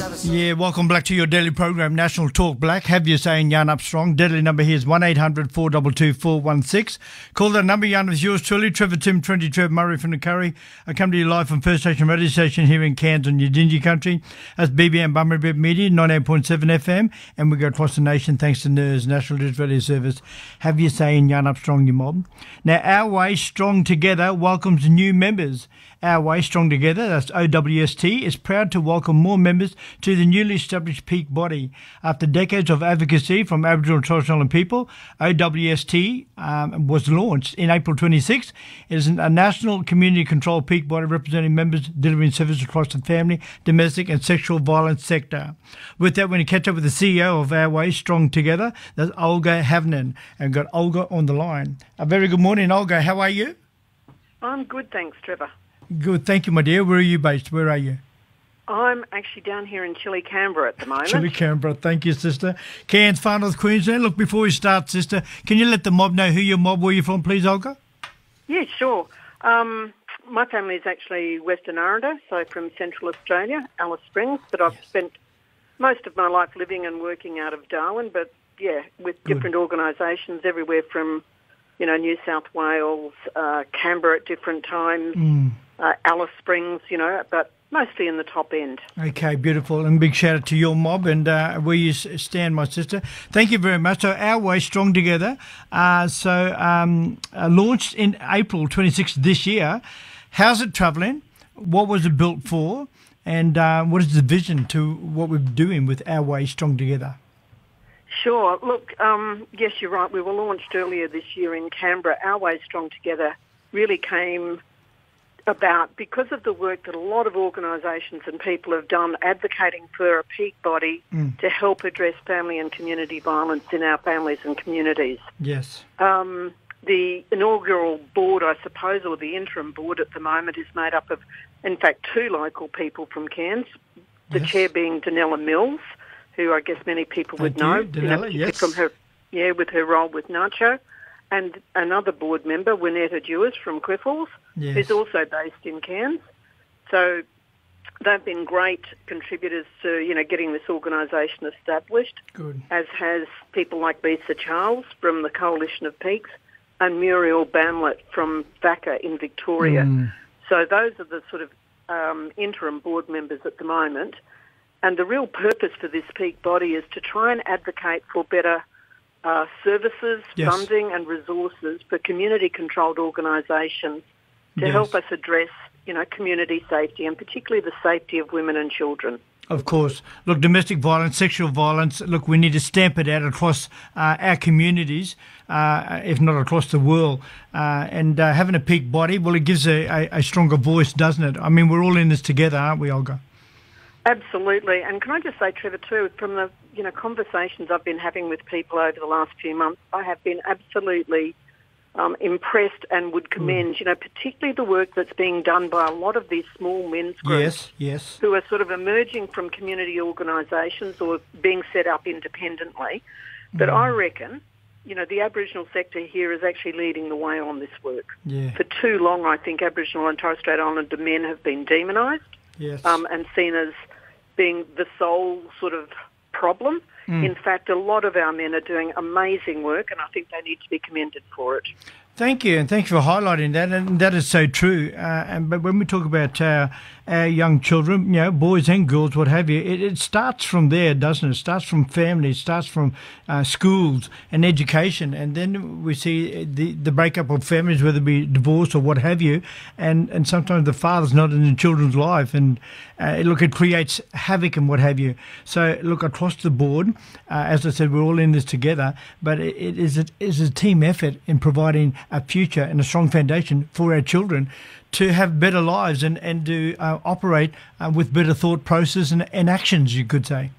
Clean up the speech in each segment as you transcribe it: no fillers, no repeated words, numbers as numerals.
Yeah, welcome back to your daily program, National Talk Black. Have you saying Yarn Up Strong. Deadly number here is 1-800-422-416. Call that number. Yarn is yours truly. Trevor Tim, 20 Trevor Murray from the Curry. I come to you live from First Station Radio Station here in Cairns on Yidinji Country. That's BBM Bummerbib Media, 98.7 FM. And we go across the nation thanks to NIRS, National Digital Radio Service. Have you saying Yarn Up Strong, you mob. Now, Our Way Strong Together welcomes new members. Our Way Strong Together, that's OWST, is proud to welcome more members to the newly established peak body. After decades of advocacy from Aboriginal and Torres Strait Islander people, OWST was launched in April 26. It is a national community-controlled peak body representing members delivering services across the family, domestic and sexual violence sector. With that, we're going to catch up with the CEO of Our Way Strong Together, that's Olga Havnen, and we've got Olga on the line. A very good morning, Olga. How are you? I'm good, thanks, Trevor. Good, thank you, my dear. Where are you based? Where are you? I'm actually down here in Chile, Canberra at the moment. Chile, Canberra. Thank you, sister. Cairns, Far North Queensland. Look, before we start, sister, can you let the mob know who your mob, where you're from, please, Olga? Yeah, sure. My family is actually Western Aranda, so from Central Australia, Alice Springs, but I've spent most of my life living and working out of Darwin, but, yeah, with different organisations everywhere from, you know, New South Wales, Canberra at different times, Alice Springs, you know, but mostly in the top end. Okay, beautiful. And big shout out to your mob and where you stand, my sister. Thank you very much. So Our Way Strong Together, launched in April 26th this year. How's it travelling? What was it built for? And what is the vision to what we're doing with Our Way Strong Together? Sure. Look, yes, you're right. We were launched earlier this year in Canberra. Our Way Strong Together really came about because of the work that a lot of organisations and people have done advocating for a peak body to help address family and community violence in our families and communities. Yes. The inaugural board, I suppose, or the interim board at the moment is made up of, in fact, two local people from Cairns, the chair being Danella Mills, who I guess many people would know, Danella, yes. From her, with her role with Nacho, and another board member, Winetta Dewars from Griffles, who's also based in Cairns. So they've been great contributors to, you know, getting this organisation established. Good. As has people like Lisa Charles from the Coalition of Peaks and Muriel Bamlett from VACA in Victoria. So those are the sort of interim board members at the moment. And the real purpose for this peak body is to try and advocate for better services, funding and resources for community-controlled organisations to help us address, you know, community safety and particularly the safety of women and children. Of course. Look, domestic violence, sexual violence, look, we need to stamp it out across our communities, if not across the world. And having a peak body, well, it gives a stronger voice, doesn't it? I mean, we're all in this together, aren't we, Olga? Absolutely. And can I just say, Trevor, too, from the conversations I've been having with people over the last few months, I have been absolutely impressed and would commend, particularly the work that's being done by a lot of these small men's groups who are sort of emerging from community organisations or being set up independently. But I reckon, the Aboriginal sector here is actually leading the way on this work. Yeah. For too long, I think Aboriginal and Torres Strait Islander men have been demonised and seen as being the sole sort of problem. In fact, a lot of our men are doing amazing work, and I think they need to be commended for it. Thank you, and thank you for highlighting that, and that is so true. But when we talk about our young children, boys and girls, what have you, it starts from there, doesn't it? It starts from family, it starts from schools and education, and then we see the breakup of families, whether it be divorce or what have you, and sometimes the father's not in the children's life, and it creates havoc and what have you. So, look, across the board, as I said, we're all in this together, but it is a team effort in providing a future and a strong foundation for our children to have better lives and to operate with better thought process and actions, you could say.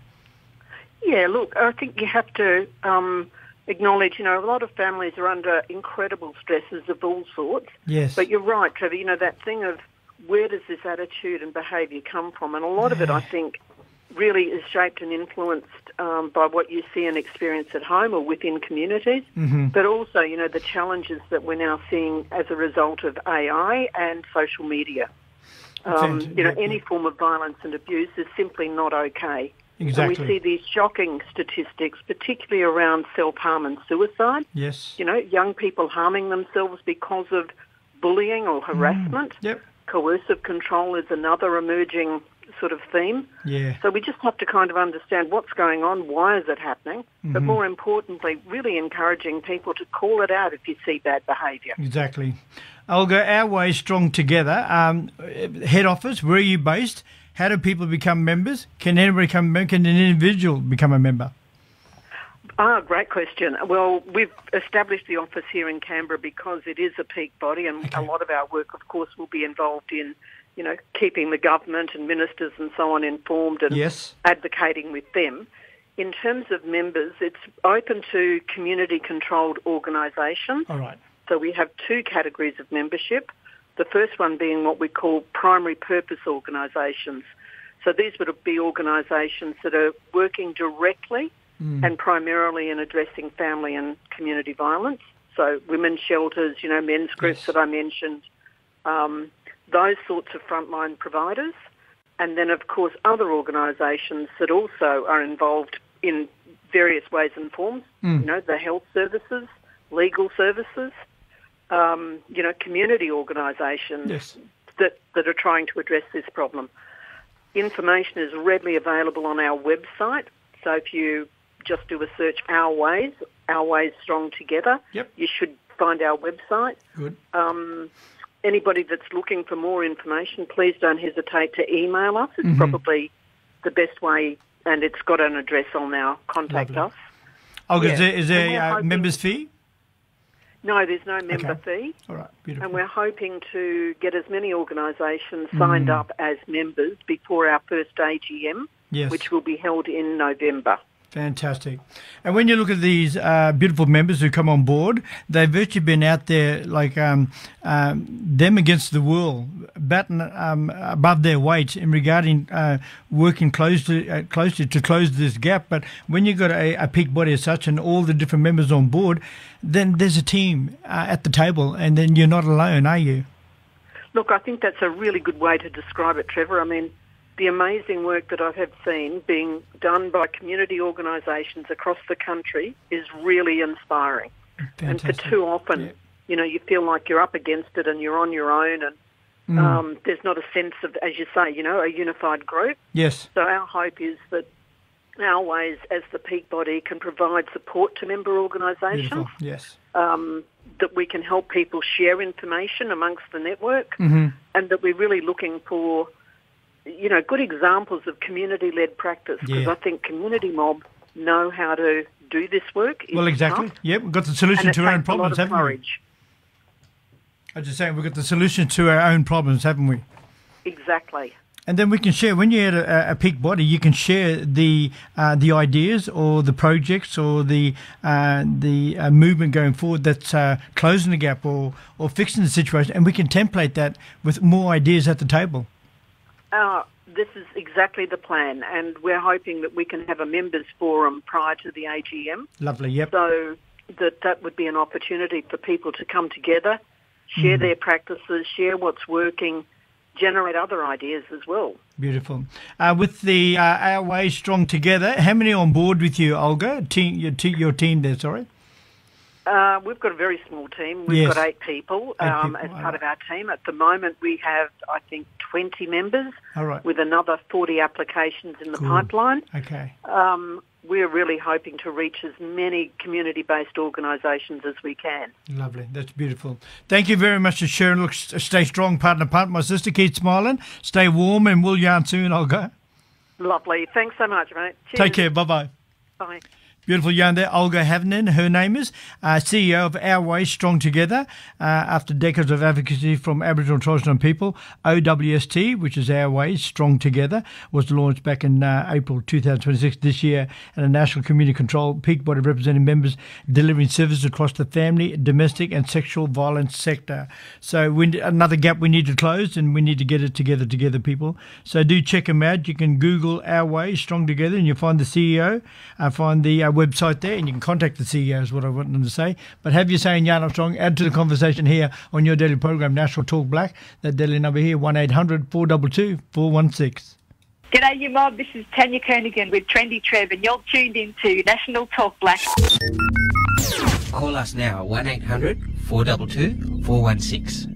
Yeah, look, I think you have to acknowledge, a lot of families are under incredible stresses of all sorts. Yes. But you're right, Trevor, that thing of where does this attitude and behaviour come from? And a lot of it, I think, really is shaped and influenced by what you see and experience at home or within communities, but also, the challenges that we're now seeing as a result of AI and social media. Any form of violence and abuse is simply not okay. Exactly. And we see these shocking statistics, particularly around self-harm and suicide. Yes. Young people harming themselves because of bullying or harassment. Yep. Coercive control is another emerging sort of theme. Yeah. So we just have to kind of understand what's going on, why is it happening, but more importantly, really encouraging people to call it out if you see bad behaviour. Exactly. Olga, Our Way Strong Together, head office, where are you based? How do people become members? Can anybody become a member? Can an individual become a member? Great question. Well, we've established the office here in Canberra because it is a peak body, and a lot of our work, of course, will be involved in, keeping the government and ministers and so on informed and advocating with them. In terms of members, it's open to community-controlled organisations. All right. So we have two categories of membership. The first one being what we call primary purpose organisations. So these would be organisations that are working directly and primarily in addressing family and community violence. So women's shelters, men's groups that I mentioned, those sorts of frontline providers. And then, of course, other organisations that also are involved in various ways and forms, the health services, legal services, community organisations that are trying to address this problem. Information is readily available on our website. So if you just do a search, Our Ways Strong Together, you should find our website. Good. Anybody that's looking for more information, please don't hesitate to email us. It's probably the best way, and it's got an address on our Contact Us. Olga, is there a members fee? No, there's no member fee. All right, beautiful. And we're hoping to get as many organisations signed up as members before our first AGM, which will be held in November. Fantastic. And when you look at these beautiful members who come on board, they've virtually been out there like them against the world, batting above their weight in regarding working closely to close this gap. But when you've got a peak body as such and all the different members on board, then there's a team at the table, and then you're not alone, are you? Look, I think that's a really good way to describe it, Trevor. I mean, the amazing work that I have seen being done by community organisations across the country is really inspiring. Fantastic. And for too often, you feel like you're up against it and you're on your own, and there's not a sense of, as you say, a unified group. Yes. So our hope is that Our Ways, as the peak body, can provide support to member organisations. Yes. That we can help people share information amongst the network, and that we're really looking for good examples of community-led practice, because I think Community Mob know how to do this work. Well, exactly. Tough, yep, we've got the solution to our own problems, haven't we? I was just saying, we've got the solution to our own problems, haven't we? Exactly. And then we can share, when you're at a peak body, you can share the ideas or the projects or the movement going forward that's closing the gap or fixing the situation, and we can template that with more ideas at the table. This is exactly the plan, and we're hoping that we can have a members forum prior to the AGM. Lovely, yep. So that would be an opportunity for people to come together, share their practices, share what's working, generate other ideas as well. Beautiful. With the Our Way Strong Together, how many on board with you, Olga? Your team there, sorry? We've got a very small team. We've got 8 people as part of our team. At the moment, we have, I think, 20 members with another 40 applications in the pipeline. Okay. We're really hoping to reach as many community-based organisations as we can. Lovely. That's beautiful. Thank you very much for sharing. Look, stay strong, partner. My sister, keep smiling. Stay warm, and we'll yarn soon, Olga. Lovely. Thanks so much, mate. Cheers. Take care. Bye-bye. Bye. Beautiful yarn there. Olga Havnen, her name is, CEO of Our Way Strong Together. After decades of advocacy from Aboriginal and Torres Strait people, OWST, which is Our Way Strong Together, was launched back in April 2026 this year, and a national community control peak body representing members delivering services across the family, domestic and sexual violence sector. So another gap we need to close, and we need to get it together, people. So do check them out. You can Google Our Way Strong Together, and you'll find the CEO, find the our website there, and you can contact the CEO is what I want them to say. But have your say in Yarn Armstrong. Add to the conversation here on your daily program, National Talk Black. That daily number here, 1-800-422-416. G'day, you mob. This is Tanya Kernigan with Trendy Trev, and you're tuned into National Talk Black. Call us now, 1-800-422-416.